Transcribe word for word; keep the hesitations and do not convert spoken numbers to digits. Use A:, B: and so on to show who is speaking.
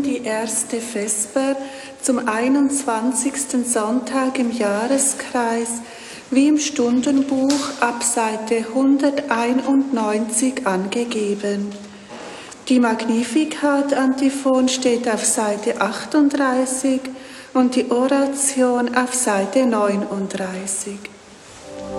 A: Die erste Vesper zum einundzwanzigsten Sonntag im Jahreskreis, wie im Stundenbuch ab Seite hunderteinundneunzig angegeben. Die Magnificat-Antiphon steht auf Seite achtunddreißig und die Oration auf Seite neununddreißig.